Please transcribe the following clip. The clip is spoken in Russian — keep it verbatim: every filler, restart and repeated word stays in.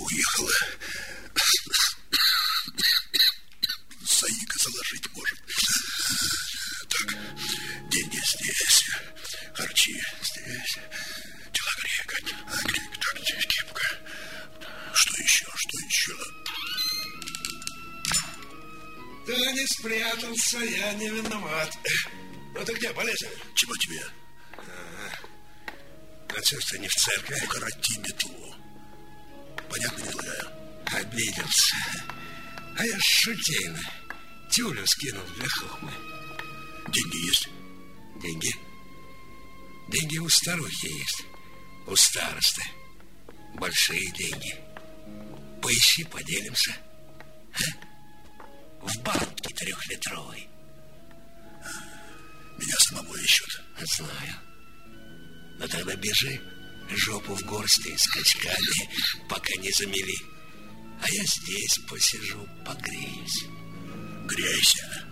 уехала. Заика заложить может. Так, деньги здесь, харчи здесь, телогрейка, так, здесь кепка. Что еще, что еще? Да не спрятался, я не виноват. Ну ты где, Болезин? Чего тебе? А что ж ты не в церкви? Укороти метлу. Понятно, милая? Обиделся. А я шутейно. Тюлю скинул для хохмы. Деньги есть? Деньги? Деньги у старухи есть. У старосты. Большие деньги. Поищи, поделимся. А? В банке трехлитровой. Меня самого ищут. Знаю. Но тогда бежи, жопу в горсти скачками, пока не замели. А я здесь посижу, погреюсь. Грейся.